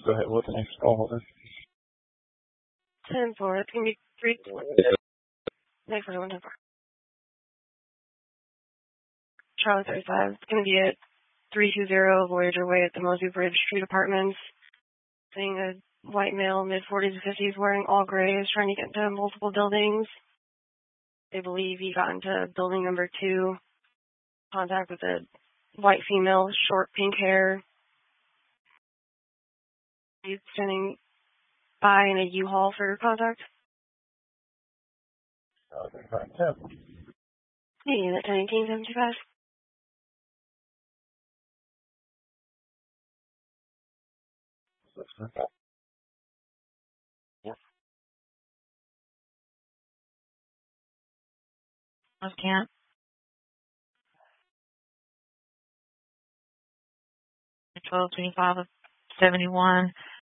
Go ahead. What's the next call holder? 10-4. It's going to be 3. Next one, 10-4. Charlie 35. It's going to be at 320 Voyager Way at the Mosby Bridge Street Apartments. Seeing a white male, mid-40s to 50s, wearing all gray, is trying to get into multiple buildings. They believe he got into building number 2. Contact with a white female, short pink hair. He's standing by in a U-Haul for your contact. Unit 1018-75. I can't. 1225 of 71.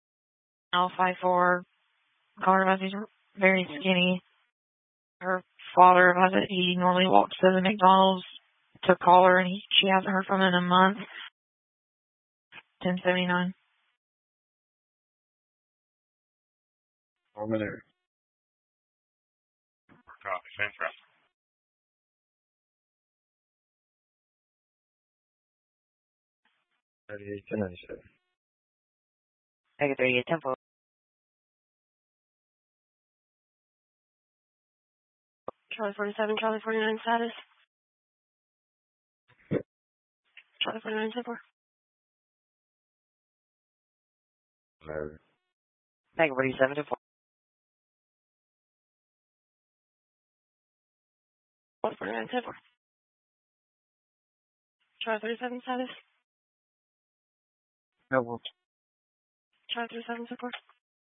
L54. Color he's very skinny. Her father has it. He normally walks to the McDonald's to call her, and she hasn't heard from him in a month. 1079. Order. Copy. Same press. 38 to 97. Take it 38, 10-4. Charlie 47, Charlie 49 status. Charlie 49, 10-4. Murder. Take it 47, 10-4. Charlie 49, 10-4. Charlie 37 status. No, Charlie 37, 10-4.